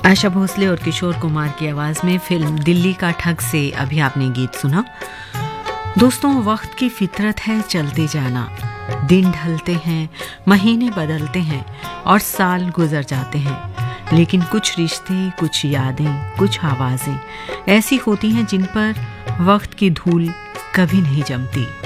आशा भोसले और किशोर कुमार की आवाज में फिल्म दिल्ली का ठग से अभी आपने गीत सुना। दोस्तों, वक्त की फितरत है चलते जाना। दिन ढलते हैं, महीने बदलते हैं और साल गुजर जाते हैं, लेकिन कुछ रिश्ते, कुछ यादें, कुछ आवाजें ऐसी होती हैं जिन पर वक्त की धूल कभी नहीं जमती।